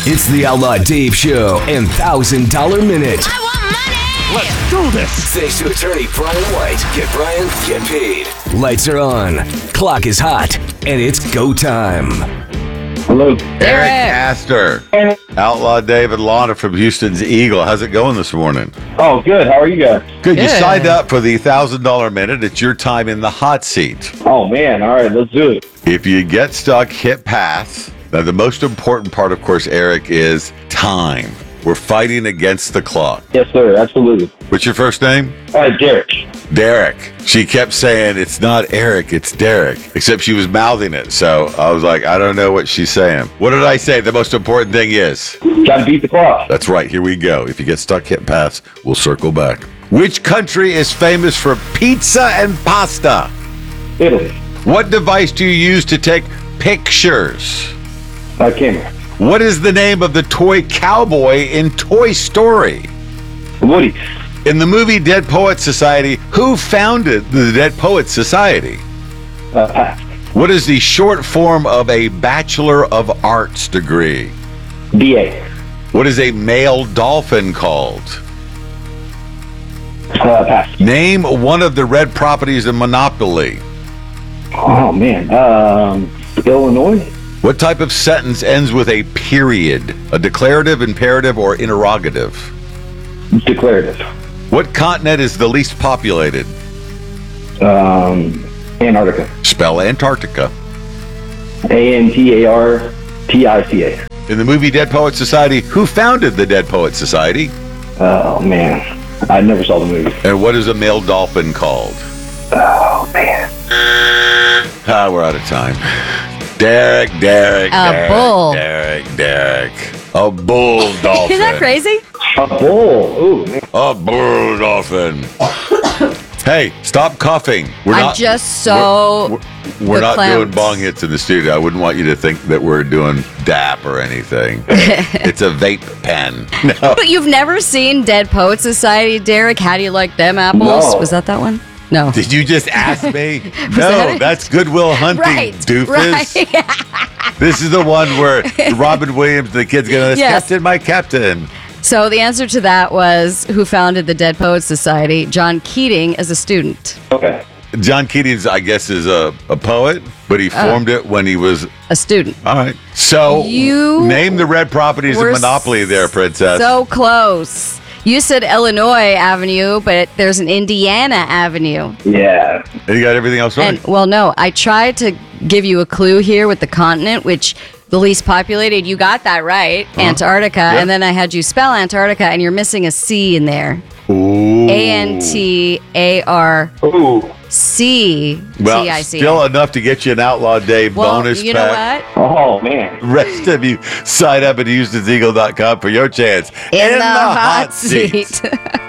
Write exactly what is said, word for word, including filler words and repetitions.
It's the Outlaw Dave Show and one thousand dollar Minute. I want money! Let's do this! Thanks to attorney Brian White. Get Brian, get paid. Lights are on, clock is hot, and it's go time. Hello. Eric Astor. Outlaw David Lauder from Houston's Eagle. How's it going this morning? Oh, good. How are you guys? Good. You Good. signed up for the one thousand dollar Minute. It's your time in the hot seat. Oh, man. All right, let's do it. If you get stuck, hit pass. Now, the most important part, of course, Eric, is time. We're fighting against the clock. Yes, sir. Absolutely. What's your first name? All right, Derek. Derek. She kept saying, it's not Eric, it's Derek. Except she was mouthing it. So I was like, I don't know what she's saying. What did I say? The most important thing is? Got to beat the clock. That's right. Here we go. If you get stuck, hit pass. We'll circle back. Which country is famous for pizza and pasta? Italy. What device do you use to take pictures? Uh, camera. What is the name of the toy cowboy in Toy Story? Woody. In the movie Dead Poets Society, who founded the Dead Poets Society? Uh, pass. What is the short form of a Bachelor of Arts degree? B A. What is a male dolphin called? Uh, pass. Name one of the red properties in Monopoly. Oh, man. Um, Illinois. What type of sentence ends with a period? A declarative, imperative, or interrogative? Declarative. What continent is the least populated? Um, Antarctica. Spell Antarctica. A N T A R T I C A. In the movie Dead Poets Society, who founded the Dead Poets Society? Oh, man. I never saw the movie. And what is a male dolphin called? Oh, man. Ah, we're out of time. Derek, Derek, A Derek, bull. Derek, Derek. A bull dolphin. Isn't that crazy? A bull. Ooh, man. A bull dolphin. Hey, stop coughing. We're I'm not, just so We're, we're, we're not verklempt. doing bong hits in the studio. I wouldn't want you to think that we're doing D A P or anything. It's a vape pen. No. But you've never seen Dead Poet Society, Derek? How do you like them apples? No. Was that that one? No. Did you just ask me? that No, it? that's Goodwill Hunting, Right, doofus. right. This is the one where Robin Williams, the kid's going, Yes. Captain, my captain. So the answer to that was who founded the Dead Poets Society? John Keating as a student. Okay. John Keating's, I guess, is a, a poet, but he Oh. formed it when he was. A student. All right. So, You name the red properties of We're Monopoly there, Princess. So close. You said Illinois Avenue, but there's an Indiana Avenue. Yeah. And you got everything else right. And well, no, I tried to give you a clue here with the continent, which the least populated. You got that right, Antarctica, Yeah. and then I had you spell Antarctica, and you're missing a C in there. Ooh. A N T A R Ooh. C Well, T I C. still enough to get you an Outlaw Day Well, bonus you pack. know what? Oh, man. Rest of you, sign up at Houstons Eagle dot com for your chance In, the, hot seat.